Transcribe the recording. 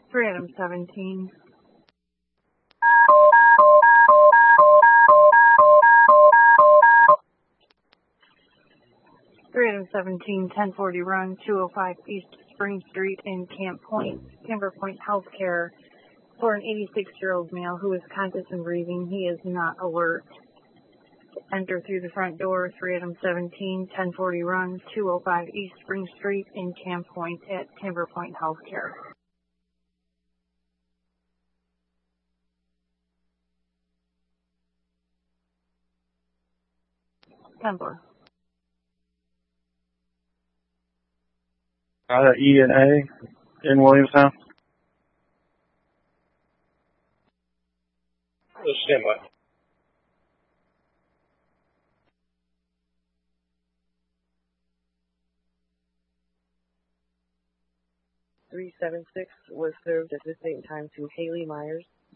3 item 17. Item 17, 1040 Run, 205 East Spring Street in Camp Point, Timber Point Healthcare, for an 86-year-old male who is conscious and breathing. He is not alert. Enter through the front door, 3 item 17, 1040 Run, 205 East Spring Street in Camp Point at Timber Point Healthcare. Templar. E and A in Williamstown. Stand by. .376 was served at the same time to Haley Myers.